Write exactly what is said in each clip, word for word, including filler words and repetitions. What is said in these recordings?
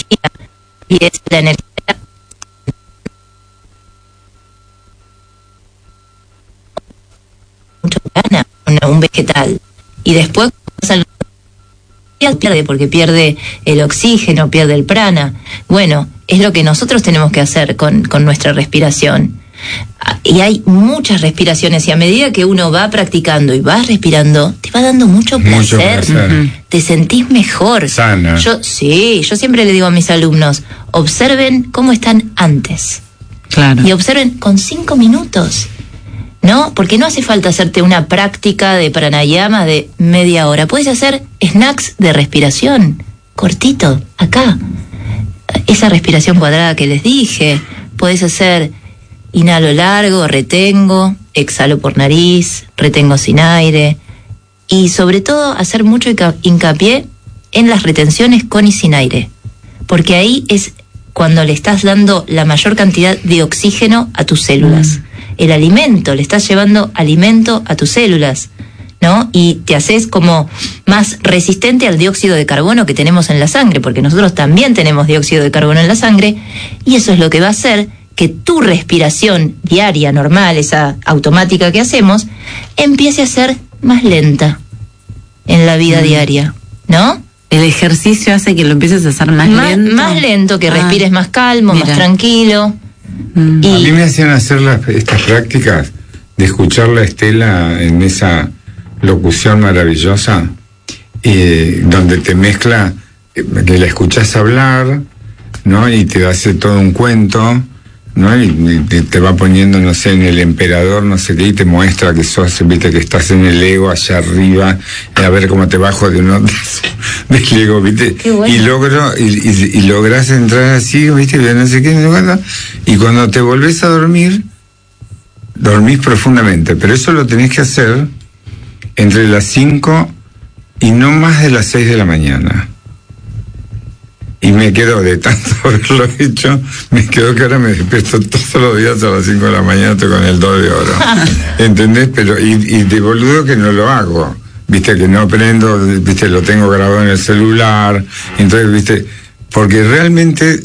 y es la energía mucho gana un vegetal, y después pierde porque pierde el oxígeno, pierde el prana. Bueno, es lo que nosotros tenemos que hacer con, con nuestra respiración. Y hay muchas respiraciones, y a medida que uno va practicando y vas respirando, te va dando mucho placer, mucho placer. Uh-huh. Te sentís mejor. Sana. Yo, sí, yo siempre le digo a mis alumnos, observen cómo están antes. Claro. Y observen con cinco minutos, ¿no? Porque no hace falta hacerte una práctica de pranayama de media hora. Puedes hacer snacks de respiración, cortito, acá. Esa respiración cuadrada que les dije. Puedes hacer inhalo largo, retengo, exhalo por nariz, retengo sin aire. Y sobre todo hacer mucho hincapié en las retenciones con y sin aire. Porque ahí es cuando le estás dando la mayor cantidad de oxígeno a tus células. Mm. El alimento, le estás llevando alimento a tus células, ¿no? Y te haces como más resistente al dióxido de carbono que tenemos en la sangre, porque nosotros también tenemos dióxido de carbono en la sangre, y eso es lo que va a hacer que tu respiración diaria, normal, esa automática que hacemos, empiece a ser más lenta en la vida mm. diaria, ¿no? El ejercicio hace que lo empieces a hacer más, más lento. Más lento, que ah, respires más calmo, mira. más tranquilo. Mm. Y a mí me hacían hacer las, estas prácticas de escuchar a Estela en esa locución maravillosa, eh, donde te mezcla, eh, que la escuchás hablar, ¿no? Y te hace todo un cuento, ¿no? Y, y te, te va poniendo, no sé, en el emperador, no sé qué, y te muestra que sos, viste, que estás en el ego allá arriba, a ver cómo te bajo de uno del ego, viste, bueno. y logro, y, y, y lográs entrar así, viste, no sé qué, y cuando te volvés a dormir, dormís profundamente, pero eso lo tenés que hacer entre las cinco y no más de las seis de la mañana. Y me quedo, de tanto haberlo hecho, me quedo que ahora me despierto todos los días a las cinco de la mañana, estoy con el do de oro. ¿Entendés? Pero, y, y de boludo que no lo hago. Viste, que no aprendo, viste, lo tengo grabado en el celular. Entonces, viste, porque realmente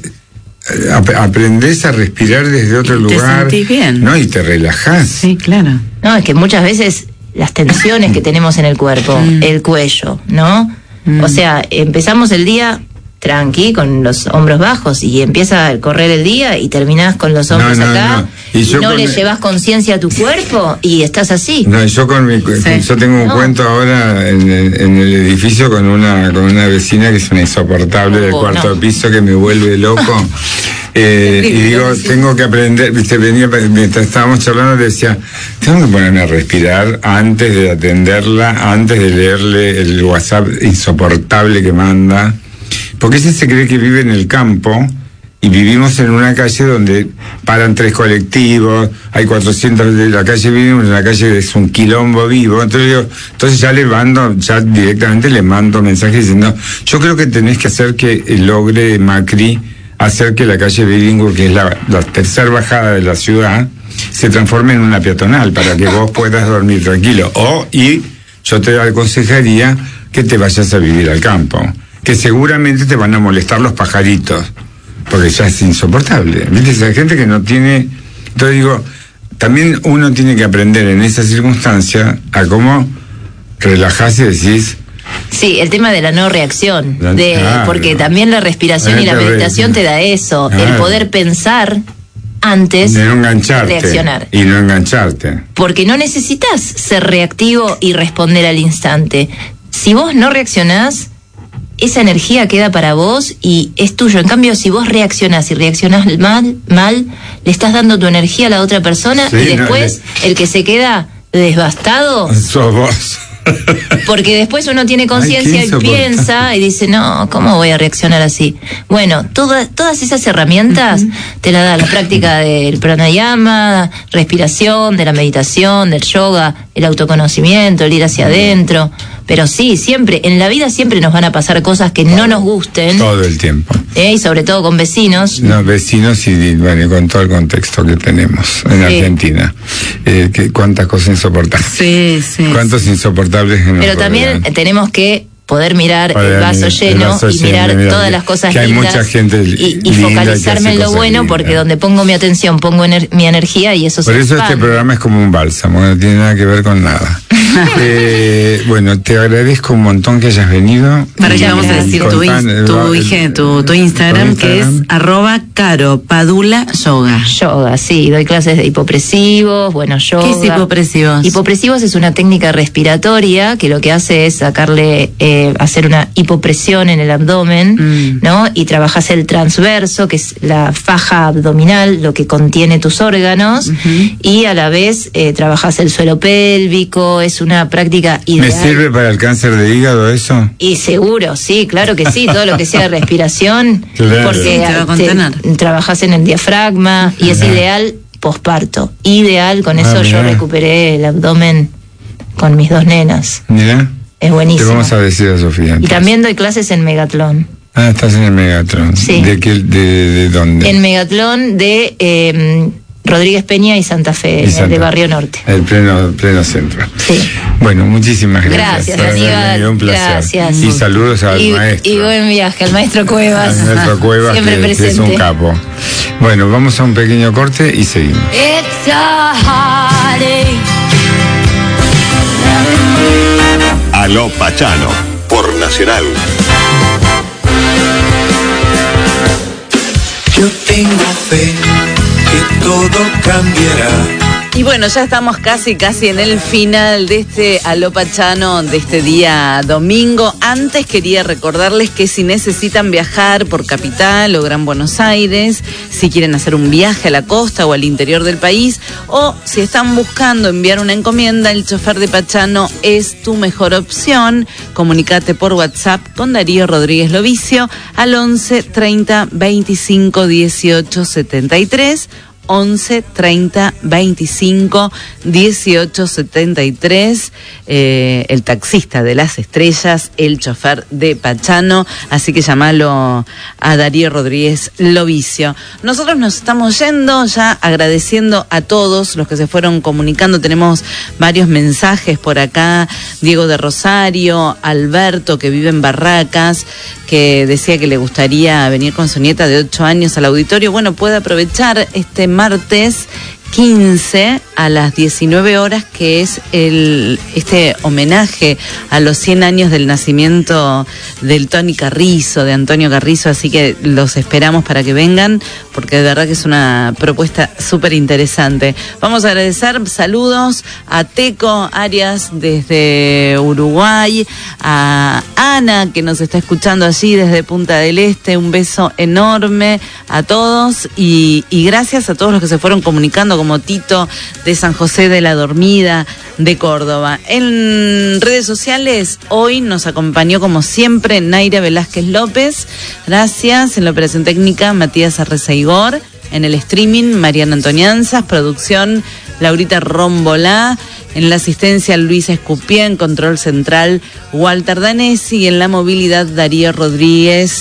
ap aprendés a respirar desde otro y lugar. Te sentís bien. ¿No? Y te relajás. Sí, claro. No, es que muchas veces las tensiones que tenemos en el cuerpo, mm. el cuello, ¿no? Mm. O sea, empezamos el día tranqui, con los hombros bajos, y empieza a correr el día y terminás con los hombros no, no, acá, no, y, y no le mi... llevas conciencia a tu cuerpo y estás así. No, yo con mi sí. yo tengo un no. cuento ahora en el, en el edificio con una con una vecina que es una insoportable oh, del cuarto no. piso, que me vuelve loco. eh, y digo, tengo que aprender, viste, venía, mientras estábamos charlando le decía, tengo que ponerme a respirar antes de atenderla, antes de leerle el WhatsApp insoportable que manda. Porque ese se cree que vive en el campo, y vivimos en una calle donde paran tres colectivos, hay cuatrocientos de la calle, vivimos en una calle que es un quilombo vivo. Entonces yo, entonces ya le mando, ya directamente le mando mensajes diciendo, yo creo que tenés que hacer que logre Macri hacer que la calle Bilingüe, que es la, la tercera bajada de la ciudad, se transforme en una peatonal para que vos puedas dormir tranquilo. O, y yo te aconsejaría que te vayas a vivir al campo, que seguramente te van a molestar los pajaritos, porque ya es insoportable. ¿Viste? Esa gente que no tiene... Entonces digo, también uno tiene que aprender en esa circunstancia a cómo relajarse y decís... Sí, el tema de la no reacción, La, de, claro. porque también la respiración y la meditación te da eso, claro. el poder pensar antes de no engancharte, de reaccionar. Y no engancharte. Porque no necesitas ser reactivo y responder al instante. Si vos no reaccionás, esa energía queda para vos y es tuyo. En cambio, si vos reaccionás y reaccionás mal, mal, le estás dando tu energía a la otra persona, sí, y después no, le... el que se queda devastado sos vos. Porque después uno tiene conciencia y piensa y dice, no, ¿cómo voy a reaccionar así? Bueno, toda, todas esas herramientas uh-huh. te las da la práctica del pranayama, respiración, de la meditación, del yoga, el autoconocimiento, el ir hacia uh-huh. adentro. Pero sí, siempre, en la vida siempre nos van a pasar cosas que no nos gusten. Todo el tiempo. ¿Eh? Y sobre todo con vecinos. No, vecinos y, bueno, con todo el contexto que tenemos en sí. Argentina. Eh, que, cuántas cosas insoportables. Sí, sí. Cuántos insoportables que nos Pero también rodean. Tenemos que poder mirar Poder el vaso el lleno vaso y lleno, mirar mira, todas que- las cosas que hay lindas mucha gente y, y linda focalizarme que en hace lo bueno, cosas porque lindas. donde pongo mi atención, pongo ener- mi energía y eso Por se eso este expande. programa es como un bálsamo, no tiene nada que ver con nada. eh, bueno, te agradezco un montón que hayas venido. Para que Muchas vamos a gracias. decir tu, Contan- ins- tu, el- ige- tu, tu Instagram, tu que es Instagram. arroba caro padula yoga. Yoga, sí, doy clases de hipopresivos, bueno, yoga. ¿Qué es hipopresivos? Hipopresivos es una técnica respiratoria que lo que hace es sacarle, eh, hacer una hipopresión en el abdomen, Mm. ¿no? Y trabajas el transverso, que es la faja abdominal, lo que contiene tus órganos, Ujú. y a la vez eh, trabajas el suelo pélvico, es una práctica ideal. ¿Me sirve para el cáncer de hígado eso? Y seguro, sí, claro que sí, todo lo que sea respiración, Claro. porque Sí, te va a contener. trabajas en el diafragma y es Ajá. ideal posparto. Ideal, con Ah, eso yo mirá. recuperé el abdomen con mis dos nenas. Mira, Es te buenísimo. vamos a decir a Sofía. Y entonces. también doy clases en Megatlón. Ah, estás en el Megatron. Sí. ¿De qué, de, de dónde? En Megatlón de eh, Rodríguez Peña y Santa Fe, Y en el Santa- de Barrio Norte. El pleno, pleno centro. Sí. Bueno, muchísimas gracias. Gracias, por haber Aníbal. venido, un placer. Gracias. Y saludos al Y, maestro. y buen viaje al maestro Cuevas. Al maestro Cuevas, Siempre que, que presente. es un capo. Bueno, vamos a un pequeño corte y seguimos. It's a heartache. Aló Pachano, por Nacional. Yo tengo fe que todo cambiará. Y bueno, ya estamos casi, casi en el final de este Aló Pachano de este día domingo. Antes quería recordarles que si necesitan viajar por Capital o Gran Buenos Aires, si quieren hacer un viaje a la costa o al interior del país, o si están buscando enviar una encomienda, el chofer de Pachano es tu mejor opción. Comunicate por WhatsApp con Darío Rodríguez Lovicio al once treinta veinticinco dieciocho setenta y tres. once treinta veinticinco dieciocho setenta y tres, eh, el taxista de las estrellas, el chofer de Pachano, así que llamalo a Darío Rodríguez Lovicio. Nosotros nos estamos yendo ya agradeciendo a todos los que se fueron comunicando, tenemos varios mensajes por acá, Diego de Rosario, Alberto que vive en Barracas, que decía que le gustaría venir con su nieta de ocho años al auditorio. Bueno, puede aprovechar este martes quince a las diecinueve horas, que es el este homenaje a los cien años del nacimiento del Tony Carrizo, de Antonio Carrizo, así que los esperamos para que vengan, porque de verdad que es una propuesta súper interesante. Vamos a agradecer saludos a Teco Arias desde Uruguay, a Ana que nos está escuchando allí desde Punta del Este, un beso enorme a todos y, y gracias a todos los que se fueron comunicando, como Tito de San José de la Dormida de Córdoba. En redes sociales hoy nos acompañó como siempre Naira Velázquez López, gracias. En la operación técnica Matías Arrezaigor, en el streaming Mariana Antonianzas, producción Laurita Rombolá, en la asistencia Luis Escupié, en control central Walter Danesi y en la movilidad Darío Rodríguez